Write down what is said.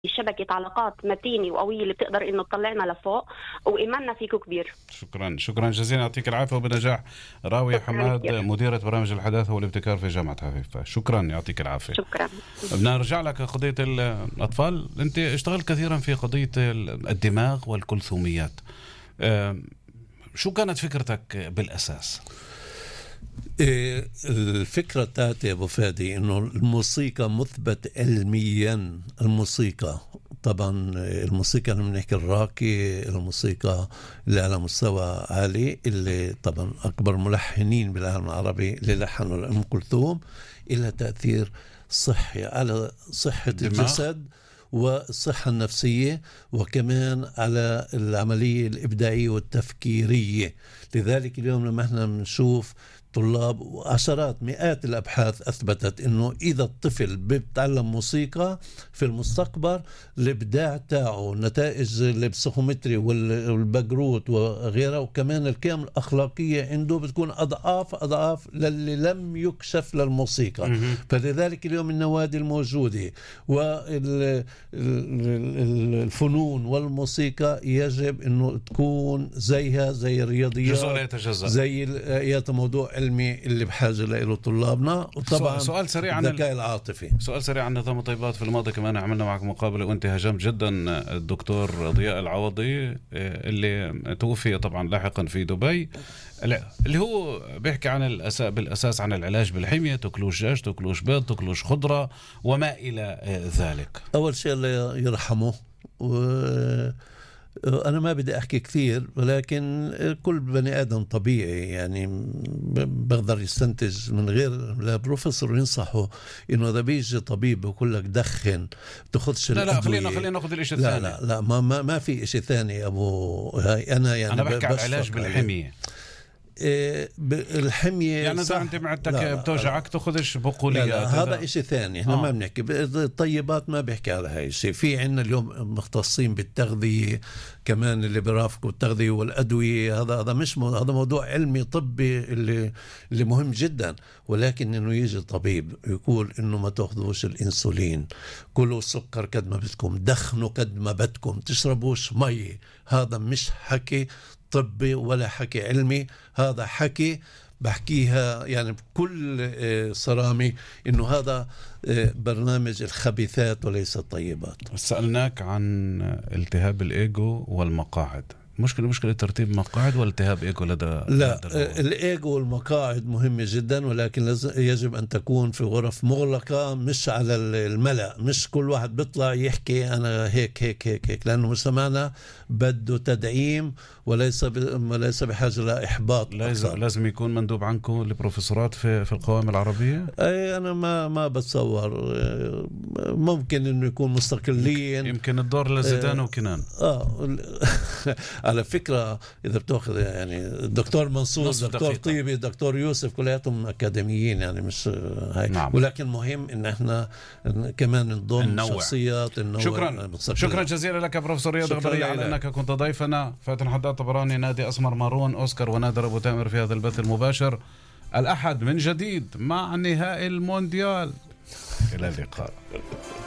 شبكة علاقات متينة وقوية اللي بتقدر إنه تطلعنا لفوق، وإيماننا فيكم كبير. شكرا جزيلا، يعطيك العافية وبنجاح. راوية حماد، مديرة برامج الحداثة والابتكار في جامعة حفيفة، شكرا، يعطيك العافية. شكرا. بدنا نرجع لك قضية الأطفال. أنت اشتغلت كثيرا في قضية الدماغ والكلثوميات، شو كانت فكرتك بالأساس؟ الفكرة بتاعتي يا أبو فادي إنه الموسيقى مثبت علميا. الموسيقى طبعا الموسيقى اللي بنحكي الراكي، الموسيقى اللي على مستوى عالي، اللي طبعا أكبر ملحنين بالعالم العربي اللي لحنوا لأم كلثوم، إلها تأثير صحي على صحة الجسد والصحة النفسية، وكمان على العملية الإبداعية والتفكيرية. لذلك اليوم لما احنا بنشوف طلاب، وعشرات مئات الأبحاث أثبتت أنه إذا الطفل بيتعلم موسيقى في المستقبل الإبداع تاعه، نتائج البسيكومتري والبقروت وغيرها، وكمان القيم الأخلاقية عنده بتكون أضعاف للي لم يكشف للموسيقى. فلذلك اليوم النوادي الموجودة والفنون والموسيقى يجب أنه تكون زيها زي الرياضيات، زي موضوع علمي اللي بحاجة له طلابنا. وطبعا سؤال سريع عن الذكاء العاطفي. سؤال سريع عن نظام الطيبات. في الماضي كمان عملنا معك مقابلة وانت هاجمت جدا الدكتور ضياء العوضي اللي توفي طبعا لاحقا في دبي، اللي هو بيحكي عن بالأساس عن العلاج بالحمية، تاكلوش دجاج، تاكلوش بيض، تاكلوش خضرة وما إلى ذلك. أول شيء الله يرحمه، أنا ما بدي أحكي كثير، ولكن كل بني آدم طبيعي يعني بقدر يستنتج من غير لا بروفيسور ينصحه إنه إذا بيجي طبيب بيقول لك دخن تاخذش الأدوية. خلينا ناخذ الإشي الثاني. لا ما في إشي ثاني أبو. أنا بحكي عن العلاج بالحمية. الحمية يعني إذا أنت معدتك بتوجعك تاخذش بقوليات. لا هذا إشي ثاني. إحنا ما بنحكي الطيبات، ما بحكي على هاي الشيء. في عنا اليوم مختصين بالتغذية كمان اللي برافقوا التغذية والأدوية. هذا مش هذا موضوع علمي طبي اللي مهم جدا. ولكن إنه يجي طبيب يقول إنه ما تأخذوش الإنسولين، كلوا سكر قد ما بدكم، دخنوا قد ما بدكم، تشربوش مي، هذا مش حكي طبي ولا حكي علمي. هذا حكي بحكيها يعني بكل صرامة إنه هذا برنامج الخبيثات وليس الطيبات. سألناك عن التهاب الإيجو والمقاعد. مشكلة ترتيب مقاعد والتهاب إيجو لا الإيجو والمقاعد مهمة جدا، ولكن يجب أن تكون في غرف مغلقة، مش على الملأ، مش كل واحد بيطلع يحكي أنا هيك لأنه مجتمعنا بده تدعيم وليس بحاجة لإحباط. لازم يكون مندوب عنكم البروفيسورات في القوائم العربية. أي أنا ما بتصور، ممكن إنه يكون مستقلين، يمكن الدور لزيدان وكنان. على فكرة إذا بتأخذ يعني الدكتور منصور، دكتور طيبي، دكتور يوسف، كلياتهم أكاديميين يعني مش هاي. نعم. ولكن مهم إن إحنا كمان نضم شخصيات شكرا جزيلا لك بروفيسور رياض غبرية على أنك كنت ضيفنا. فاتن حداد طبراني، نادي أسمر مارون، أوسكار ونادر أبو تامر في هذا البث المباشر الأحد من جديد مع نهائي المونديال. إلى اللقاء.